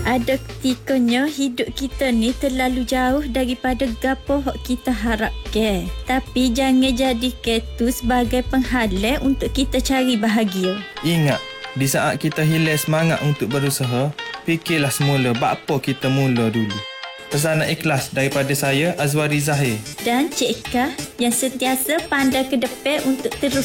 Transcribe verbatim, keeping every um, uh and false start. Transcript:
Ada ketikanya hidup kita ni terlalu jauh daripada gapo hak kita harapkan. Tapi jangan jadikan tu sebagai penghalang untuk kita cari bahagia. Ingat, di saat kita hilang semangat untuk berusaha, fikirlah semula bapa kita mula dulu. Pesanan ikhlas daripada saya, Azwari Zahir. Dan Cik Ika yang sentiasa pandai ke depan untuk terus